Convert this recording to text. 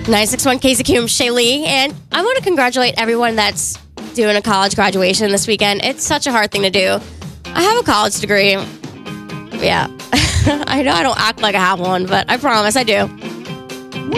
961 KZQM, Shaylee, and I want to congratulate everyone that's doing a college graduation this weekend. It's such a hard thing to do. I have a college degree. Yeah. I know I don't act like I have one, but I promise I do.